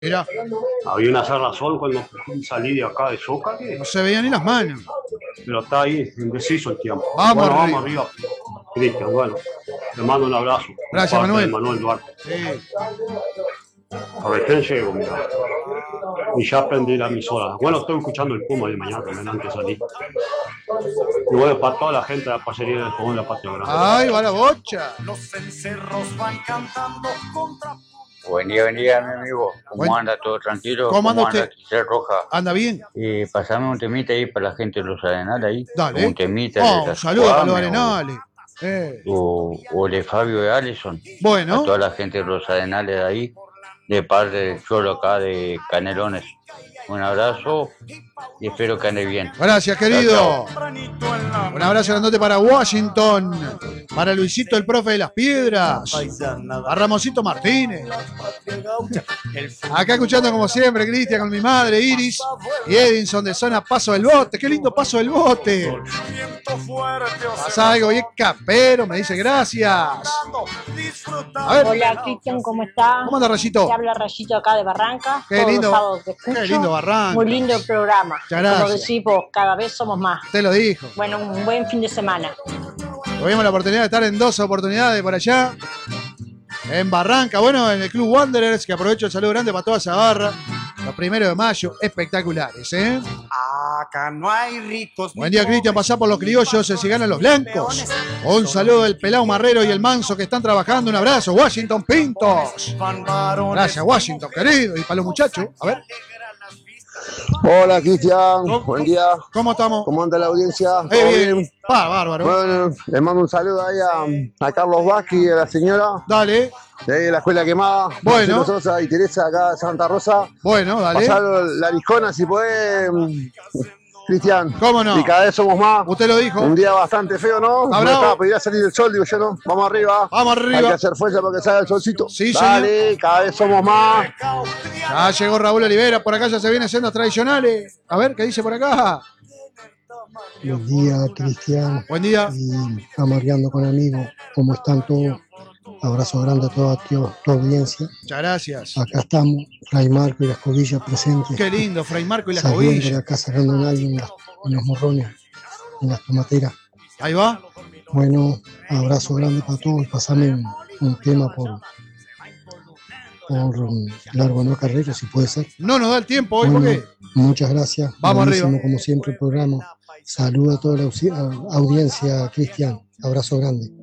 Mirá, Había una cerrazón cuando salí de acá de Soca, no se veían ni las manos. pero está ahí, indeciso el tiempo. Vamos Bueno, arriba. vamos arriba. Cristian, bueno, te mando un abrazo. Gracias, Parte de Manuel. Manuel Duarte. Sí. A recién llego, mira. Y ya aprendí la emisora. Bueno, estoy escuchando el Puma de mañana también antes de salir. Y bueno, para toda la gente de la parcería del Fogón de la Patria Grande. ¡Ay, va la bocha! Los cencerros van cantando contra. Buen día, mi amigo. ¿Cómo anda? ¿Todo tranquilo? ¿Cómo anda usted? Giselle Roja? ¿Anda bien? Pasame un temita ahí para la gente de los Arenales ahí. Dale. Un temita Oh, de un saludo a los Guame Arenales. o de Fabio de Allison. Bueno. A toda la gente de los Arenales de ahí, de parte del Cholo acá de Canelones. Un abrazo y espero que ande bien. Gracias, querido. Chao. Un abrazo grandote para Washington, para Luisito, el profe de las piedras, a Ramosito Martínez. Acá escuchando como siempre, Cristian, con mi madre, Iris y Edinson de zona Paso del Bote. Qué lindo Paso del Bote. Pasa algo bien capero, me dice gracias. A ver. Hola, Cristian, ¿cómo está? ¿Cómo anda, Rayito? Te habla Rayito acá de Barranca. Qué Todos lindo. los sábados te escucho. Qué lindo Barranca. Muy lindo el programa. Muchas gracias. Como decís vos, cada vez somos más. Te lo dijo. Bueno, un buen fin de semana. Tuvimos la oportunidad de estar en 2 oportunidades por allá. En Barranca, bueno, en el Club Wanderers, que aprovecho el saludo grande para toda esa barra. Los 1 de mayo, espectaculares, ¿eh? Acá no hay ricos. Buen día, Cristian. Pasá por los criollos, si ganan los blancos. Un saludo del Pelao Marrero y el Manso que están trabajando. Un abrazo, Washington Pintos. Gracias, Washington, querido. Y para los muchachos, a ver. Hola, Cristian. Buen día. ¿Cómo estamos? ¿Cómo anda la audiencia? ¿Todo Bien. Bárbaro. Bueno, le mando un saludo ahí a Carlos Vázquez y a la señora. Dale. De ahí de la Escuela Quemada. Bueno. Marcelo Sosa y Teresa acá de Santa Rosa. Bueno, dale. Pasar la Lijona si podés, Cristian. ¿Cómo no? Y cada vez somos más. Usted lo dijo. Un día bastante feo, ¿no? Podría salir el sol, digo yo, ¿no? Vamos arriba. Vamos arriba. Hay que hacer fuerza para que salga el solcito. Sí, dale, señor. cada vez somos más. Ya llegó Raúl Olivera, por acá ya se vienen sendas tradicionales. A ver, ¿qué dice por acá? Buen día, Cristian. Buen día. Y amargando con amigos. ¿Cómo están todos? Abrazo grande a toda tu audiencia. Muchas gracias. Acá estamos, Fray Marco y la escobilla presentes. Qué lindo, Fray Marco y la Saliendo de escobilla. acá sacando a alguien en los morrones, en las tomateras. Ahí va. Bueno, abrazo grande para todos. Pasame un tema por Largo No Carrero, si puede ser. No nos da el tiempo hoy, Bueno, ¿por qué? muchas gracias. Vamos Buenísimo, arriba. como siempre el programa. Saludo a toda la audiencia, Cristian. Abrazo grande.